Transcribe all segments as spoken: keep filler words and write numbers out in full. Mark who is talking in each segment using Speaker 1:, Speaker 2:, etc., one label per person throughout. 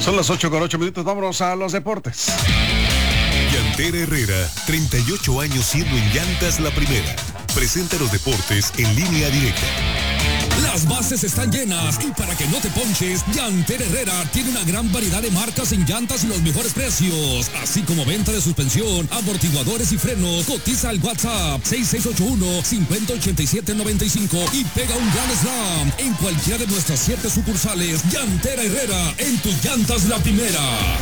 Speaker 1: Son las ocho con ocho minutos, vámonos a los deportes.
Speaker 2: Llantera Herrera, treinta y ocho años siendo en llantas la primera. Presenta los deportes en línea directa.
Speaker 3: Las bases están llenas y para que no te ponches, Llantera Herrera tiene una gran variedad de marcas en llantas y los mejores precios, así como venta de suspensión, amortiguadores y frenos. Cotiza al WhatsApp seis seis ocho uno, cinco cero ocho siete nueve cinco y pega un gran slam en cualquiera de nuestras siete sucursales. Llantera Herrera, en tus llantas la primera.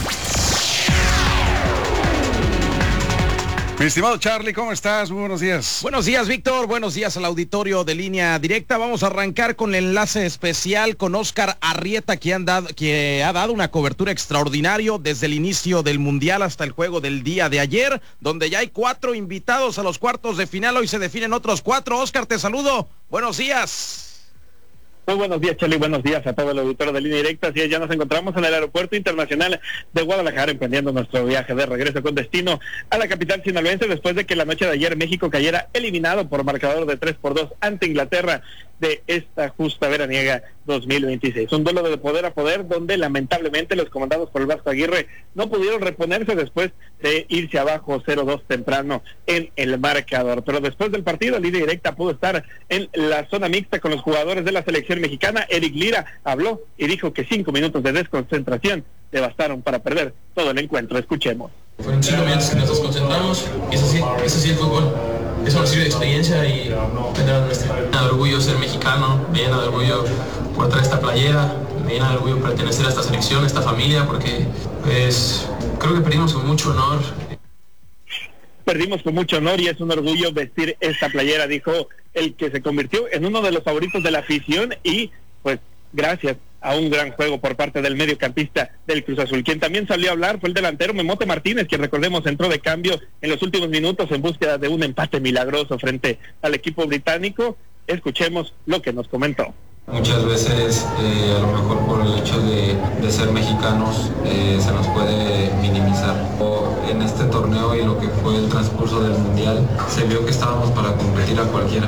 Speaker 1: Mi estimado Charlie, ¿cómo estás? Muy buenos días.
Speaker 4: Buenos días, Víctor. Buenos días al auditorio de Línea Directa. Vamos a arrancar con el enlace especial con Oscar Arrieta, que, han dado, que ha dado una cobertura extraordinaria desde el inicio del Mundial hasta el juego del día de ayer, donde ya hay cuatro invitados a los cuartos de final. Hoy se definen otros cuatro. Oscar, te saludo. Buenos días.
Speaker 5: Muy buenos días, Charlie, buenos días a todo el auditorio de Línea Directa. Así es, ya nos encontramos en el Aeropuerto Internacional de Guadalajara, emprendiendo nuestro viaje de regreso con destino a la capital sinaloense, después de que la noche de ayer México cayera eliminado por marcador de tres por dos ante Inglaterra de esta justa veraniega dos mil veintiséis. Un duelo de poder a poder donde lamentablemente los comandados por el Vasco Aguirre no pudieron reponerse después de irse abajo cero dos temprano en el marcador. Pero después del partido, Línea Directa pudo estar en la zona mixta con los jugadores de la selección mexicana. Eric Lira habló y dijo que cinco minutos de desconcentración le bastaron para perder todo el encuentro. Escuchemos.
Speaker 6: Fueron cinco minutos que nos desconcentramos y eso sí, eso sí el fútbol. Eso nos sirve de experiencia y vendrá nuestra. Me llena de orgullo ser mexicano, me llena de orgullo portar esta playera, me llena de orgullo pertenecer a esta selección, a esta familia, porque pues creo que perdimos con mucho honor.
Speaker 5: Perdimos con mucho honor y es un orgullo vestir esta playera, dijo el que se convirtió en uno de los favoritos de la afición y pues gracias a un gran juego por parte del mediocampista del Cruz Azul. Quien también salió a hablar fue el delantero Memote Martínez, quien recordemos entró de cambio en los últimos minutos en búsqueda de un empate milagroso frente al equipo británico. Escuchemos lo que nos comentó.
Speaker 7: Muchas veces, eh, a lo mejor por el hecho de, de ser mexicanos, eh, se nos puede minimizar. O en este torneo y lo que fue el transcurso del Mundial, se vio que estábamos para competir a cualquiera.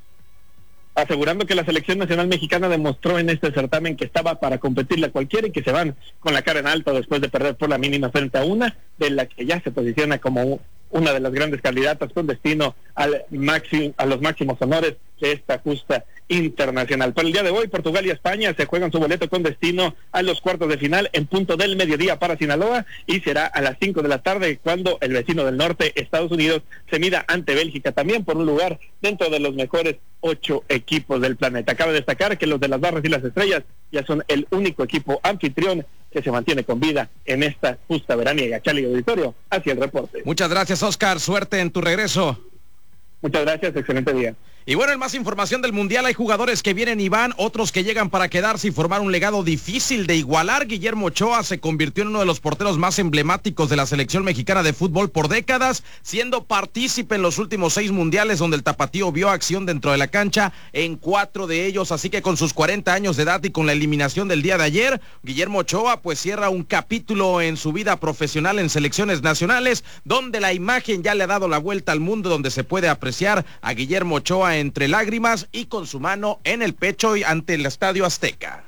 Speaker 5: Asegurando que la selección nacional mexicana demostró en este certamen que estaba para competirle a cualquiera y que se van con la cara en alto después de perder por la mínima frente a una de la que ya se posiciona como una de las grandes candidatas con destino al máximo, a los máximos honores de esta justa internacional. Para el día de hoy, Portugal y España se juegan su boleto con destino a los cuartos de final en punto del mediodía para Sinaloa, y será a las cinco de la tarde cuando el vecino del norte, Estados Unidos, se mida ante Bélgica también por un lugar dentro de los mejores ocho equipos del planeta. Cabe destacar que los de las Barras y las Estrellas ya son el único equipo anfitrión que se mantiene con vida en esta justa veraniega. Charlie Auditorio, hacia el reporte.
Speaker 4: Muchas gracias, Oscar, suerte en tu regreso.
Speaker 5: Muchas gracias, excelente día.
Speaker 4: Y bueno, en más información del Mundial, hay jugadores que vienen y van, otros que llegan para quedarse y formar un legado difícil de igualar. Guillermo Ochoa se convirtió en uno de los porteros más emblemáticos de la selección mexicana de fútbol por décadas, siendo partícipe en los últimos seis mundiales donde el tapatío vio acción dentro de la cancha en cuatro de ellos. Así que con sus cuarenta años de edad y con la eliminación del día de ayer, Guillermo Ochoa pues cierra un capítulo en su vida profesional en selecciones nacionales, donde la imagen ya le ha dado la vuelta al mundo, donde se puede apreciar a Guillermo Ochoa entre lágrimas y con su mano en el pecho y ante el Estadio Azteca.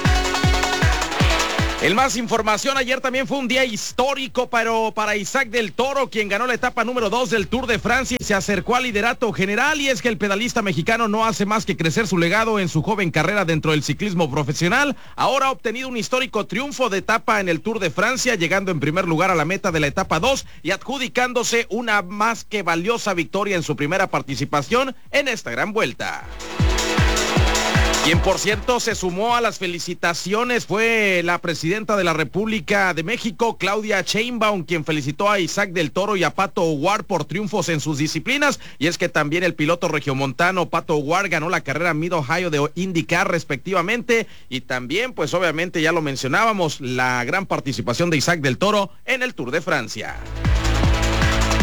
Speaker 4: En más información, ayer también fue un día histórico para, para Isaac del Toro, quien ganó la etapa número dos del Tour de Francia y se acercó al liderato general, y es que el pedalista mexicano no hace más que crecer su legado en su joven carrera dentro del ciclismo profesional. Ahora ha obtenido un histórico triunfo de etapa en el Tour de Francia, llegando en primer lugar a la meta de la etapa dos y adjudicándose una más que valiosa victoria en su primera participación en esta gran vuelta. Quien, por cierto, se sumó a las felicitaciones fue la presidenta de la República de México, Claudia Sheinbaum, quien felicitó a Isaac del Toro y a Pato O'Ward por triunfos en sus disciplinas. Y es que también el piloto regiomontano Pato O'Ward ganó la carrera Mid-Ohio de IndyCar respectivamente. Y también, pues obviamente ya lo mencionábamos, la gran participación de Isaac del Toro en el Tour de Francia.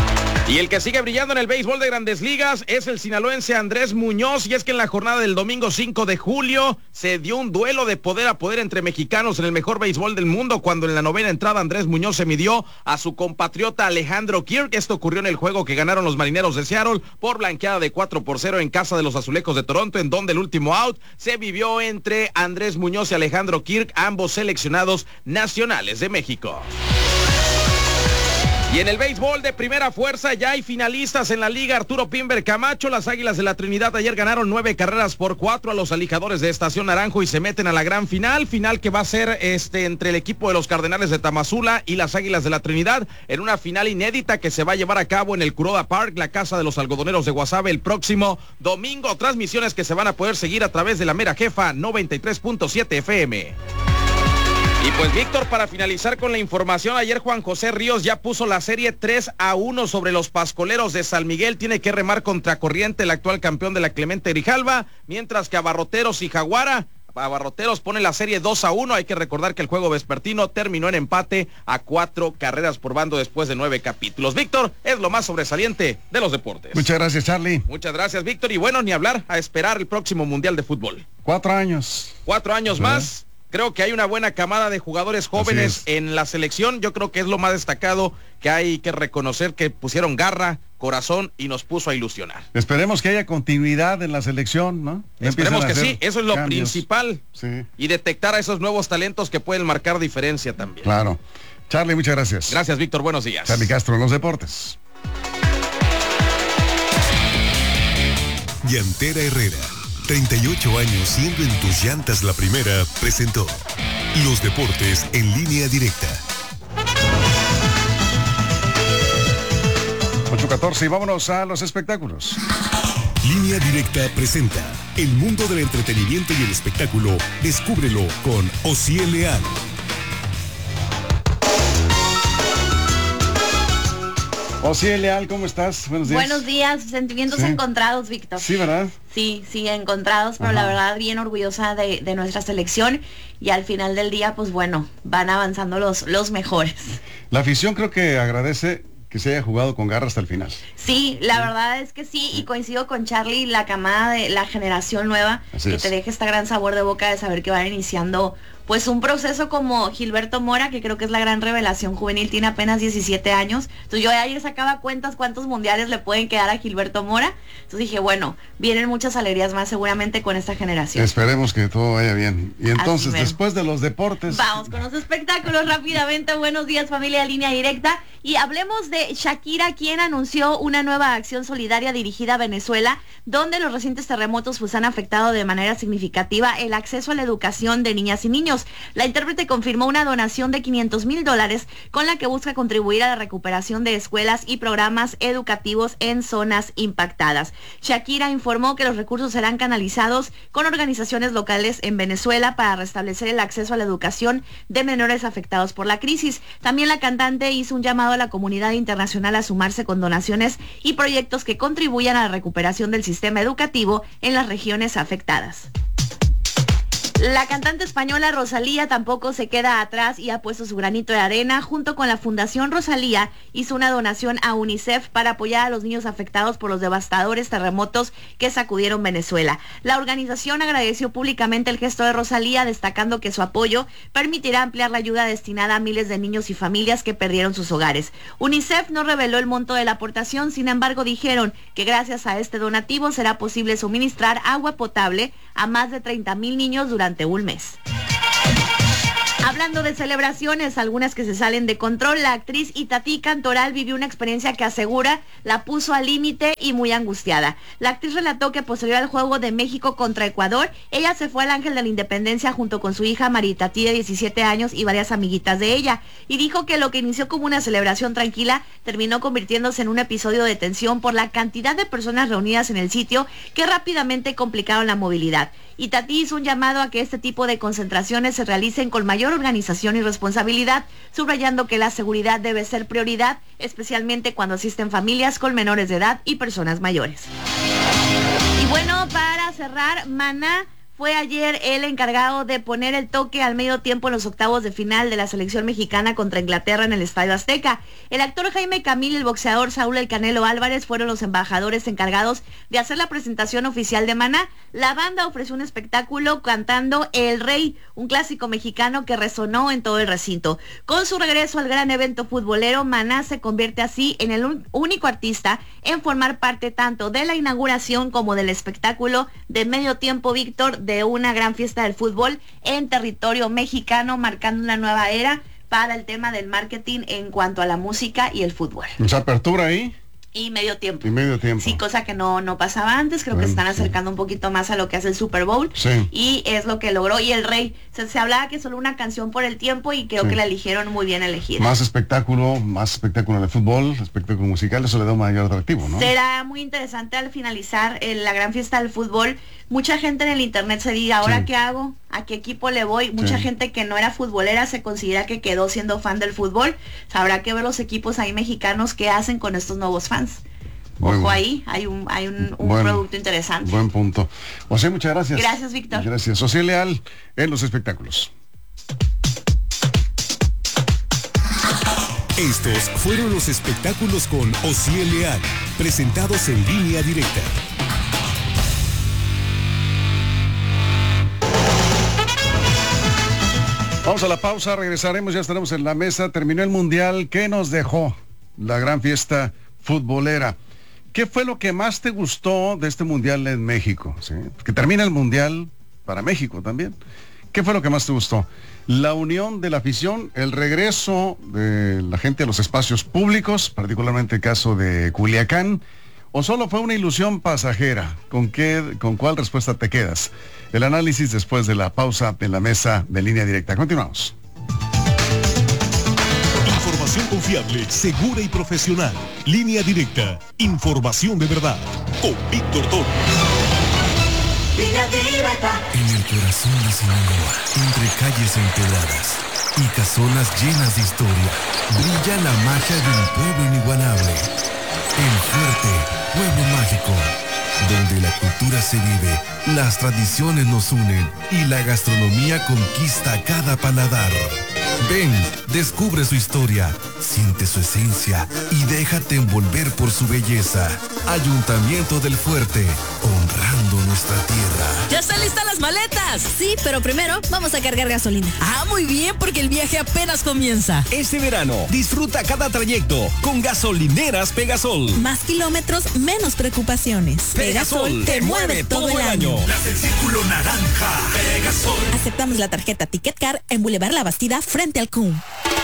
Speaker 4: Y el que sigue brillando en el béisbol de Grandes Ligas es el sinaloense Andrés Muñoz, y es que en la jornada del domingo cinco de julio se dio un duelo de poder a poder entre mexicanos en el mejor béisbol del mundo, cuando en la novena entrada Andrés Muñoz se midió a su compatriota Alejandro Kirk. Esto ocurrió en el juego que ganaron los Marineros de Seattle por blanqueada de cuatro por cero en casa de los Azulejos de Toronto, en donde el último out se vivió entre Andrés Muñoz y Alejandro Kirk, ambos seleccionados nacionales de México. Y en el béisbol de primera fuerza ya hay finalistas en la liga. Arturo Pimber Camacho, las Águilas de la Trinidad ayer ganaron nueve carreras por cuatro a los Alijadores de Estación Naranjo y se meten a la gran final, final que va a ser este entre el equipo de los Cardenales de Tamazula y las Águilas de la Trinidad, en una final inédita que se va a llevar a cabo en el Kuroda Park, la casa de los algodoneros de Guasave, el próximo domingo. Transmisiones que se van a poder seguir a través de la Mera Jefa noventa y tres punto siete F M. Y pues Víctor, para finalizar con la información, ayer Juan José Ríos ya puso la serie tres a uno sobre los Pascoleros de San Miguel. Tiene que remar contracorriente el actual campeón de la Clemente Grijalva, mientras que Abarroteros y Jaguara, Abarroteros pone la serie dos a uno. Hay que recordar que el juego vespertino terminó en empate a cuatro carreras por bando después de nueve capítulos. Víctor, es lo más sobresaliente de los deportes.
Speaker 1: Muchas gracias, Charlie.
Speaker 4: Muchas gracias, Víctor. Y bueno, ni hablar, a esperar el próximo Mundial de Fútbol.
Speaker 1: Cuatro años.
Speaker 4: Cuatro años ¿Sí? más. Creo que hay una buena camada de jugadores jóvenes en la selección. Yo creo que es lo más destacado, que hay que reconocer que pusieron garra, corazón y nos puso a ilusionar.
Speaker 1: Esperemos que haya continuidad en la selección, ¿no?
Speaker 4: Esperemos que sí, eso es lo
Speaker 1: cambios.
Speaker 4: principal.
Speaker 1: Sí.
Speaker 4: Y detectar a esos nuevos talentos que pueden marcar diferencia también.
Speaker 1: Claro. Charlie, muchas gracias.
Speaker 4: Gracias, Víctor, buenos días.
Speaker 1: Charlie Castro en los deportes.
Speaker 2: Llantera Herrera, treinta y ocho años siendo en tus llantas la primera, presentó Los Deportes en Línea Directa.
Speaker 1: ocho catorce y vámonos a los espectáculos.
Speaker 2: Línea Directa presenta el mundo del entretenimiento y el espectáculo. Descúbrelo con Osiel Leal.
Speaker 1: Osiel Leal, ¿cómo estás? Buenos días.
Speaker 8: Buenos días, sentimientos
Speaker 1: sí.
Speaker 8: encontrados, Víctor.
Speaker 1: Sí, ¿verdad?
Speaker 8: Sí, sí, encontrados, pero
Speaker 1: Ajá.
Speaker 8: la verdad bien orgullosa de, de nuestra selección, y al final del día, pues bueno, van avanzando los, los mejores.
Speaker 1: La afición creo que agradece que se haya jugado con garra hasta el final.
Speaker 8: Sí, la sí. verdad es que sí, y coincido con Charlie, la camada de la generación nueva,
Speaker 1: Así
Speaker 8: que
Speaker 1: es.
Speaker 8: te deja este gran sabor de boca de saber que van iniciando pues un proceso como Gilberto Mora, que creo que es la gran revelación juvenil, tiene apenas diecisiete años. Entonces yo ayer sacaba cuentas cuántos mundiales le pueden quedar a Gilberto Mora. Entonces dije, bueno, vienen muchas alegrías más seguramente con esta generación.
Speaker 1: Esperemos que todo vaya bien. Y entonces,
Speaker 8: Así
Speaker 1: después de los deportes...
Speaker 8: Vamos con los espectáculos rápidamente. Buenos días, familia de Línea Directa. Y hablemos de Shakira, quien anunció una nueva acción solidaria dirigida a Venezuela, donde los recientes terremotos pues han afectado de manera significativa el acceso a la educación de niñas y niños. La intérprete confirmó una donación de quinientos mil dólares con la que busca contribuir a la recuperación de escuelas y programas educativos en zonas impactadas. Shakira informó que los recursos serán canalizados con organizaciones locales en Venezuela para restablecer el acceso a la educación de menores afectados por la crisis. También la cantante hizo un llamado a la comunidad internacional a sumarse con donaciones y proyectos que contribuyan a la recuperación del sistema educativo en las regiones afectadas. La cantante española Rosalía tampoco se queda atrás y ha puesto su granito de arena. Junto con la Fundación Rosalía hizo una donación a UNICEF para apoyar a los niños afectados por los devastadores terremotos que sacudieron Venezuela. La organización agradeció públicamente el gesto de Rosalía, destacando que su apoyo permitirá ampliar la ayuda destinada a miles de niños y familias que perdieron sus hogares. UNICEF no reveló el monto de la aportación, sin embargo dijeron que gracias a este donativo será posible suministrar agua potable a más de treinta mil niños durante un mes. Hablando de celebraciones, algunas que se salen de control, la actriz Itatí Cantoral vivió una experiencia que asegura la puso al límite y muy angustiada. La actriz relató que posterior al juego de México contra Ecuador, ella se fue al Ángel de la Independencia junto con su hija María Itatí de diecisiete años y varias amiguitas de ella, y dijo que lo que inició como una celebración tranquila terminó convirtiéndose en un episodio de tensión por la cantidad de personas reunidas en el sitio que rápidamente complicaron la movilidad. Itatí hizo un llamado a que este tipo de concentraciones se realicen con mayor organización y responsabilidad, subrayando que la seguridad debe ser prioridad, especialmente cuando asisten familias con menores de edad y personas mayores. Y bueno, para cerrar, Maná fue ayer el encargado de poner el toque al medio tiempo en los octavos de final de la selección mexicana contra Inglaterra en el Estadio Azteca. El actor Jaime Camil y el boxeador Saúl El Canelo Álvarez fueron los embajadores encargados de hacer la presentación oficial de Maná. La banda ofreció un espectáculo cantando El Rey, un clásico mexicano que resonó en todo el recinto. Con su regreso al gran evento futbolero, Maná se convierte así en el único artista en formar parte tanto de la inauguración como del espectáculo de medio tiempo, Víctor, de una gran fiesta del fútbol en territorio mexicano, marcando una nueva era para el tema del marketing en cuanto a la música y el fútbol.
Speaker 1: Mucha apertura ahí.
Speaker 8: Y medio tiempo.
Speaker 1: Y medio tiempo.
Speaker 8: Sí, cosa que no, no pasaba antes. Creo bueno, que se están acercando sí. un poquito más a lo que hace el Super Bowl.
Speaker 1: Sí.
Speaker 8: Y es lo que logró. Y El Rey, se, se hablaba que solo una canción por el tiempo y creo sí. que la eligieron muy bien elegida.
Speaker 1: Más espectáculo, más espectáculo de fútbol, espectáculo musical, eso le da un mayor atractivo, ¿no?
Speaker 8: Será muy interesante al finalizar eh, la gran fiesta del fútbol. Mucha gente en el internet se diga, ¿ahora sí. qué hago? ¿A qué equipo le voy? Mucha sí. gente que no era futbolera se considera que quedó siendo fan del fútbol. Habrá que ver los equipos ahí mexicanos que hacen con estos nuevos fans. Ojo bueno. ahí, hay un, hay un, un buen, producto interesante.
Speaker 1: Buen punto. José, muchas gracias.
Speaker 8: Gracias, Víctor.
Speaker 1: Gracias. José Leal en los espectáculos.
Speaker 2: Estos fueron los espectáculos con Osiel Leal, presentados en Línea Directa.
Speaker 1: Vamos a la pausa, regresaremos, ya estaremos en la mesa. Terminó el Mundial, ¿qué nos dejó la gran fiesta futbolera? ¿Qué fue lo que más te gustó de este Mundial en México? ¿Sí? Que termina el Mundial para México también. ¿Qué fue lo que más te gustó? La unión de la afición, el regreso de la gente a los espacios públicos, particularmente el caso de Culiacán, ¿o solo fue una ilusión pasajera? ¿Con qué, con cuál respuesta te quedas? El análisis después de la pausa en la mesa de Línea Directa. Continuamos.
Speaker 2: Información confiable, segura y profesional. Línea Directa. Información de verdad. Con Víctor Toro.
Speaker 9: Línea Directa. En el corazón de Sinaloa, entre calles empedradas y casonas llenas de historia, brilla la magia de un pueblo inigualable. El Fuerte, pueblo mágico, donde la cultura se vive, las tradiciones nos unen y la gastronomía conquista cada paladar. Ven, descubre su historia, siente su esencia y déjate envolver por su belleza. Ayuntamiento del Fuerte, honrando nuestra tierra.
Speaker 10: ¡Ya están listas las maletas! Sí, pero primero vamos a cargar gasolina. Ah, muy bien, porque el viaje apenas comienza.
Speaker 11: Este verano, disfruta cada trayecto con gasolineras Pegasol.
Speaker 10: Más kilómetros, menos preocupaciones.
Speaker 11: Pegasol, Pegasol te mueve todo, todo el año. año.
Speaker 9: Las del Círculo Naranja. Pegasol.
Speaker 10: Aceptamos la tarjeta Ticket Car en Boulevard La Bastida, frente al C U M.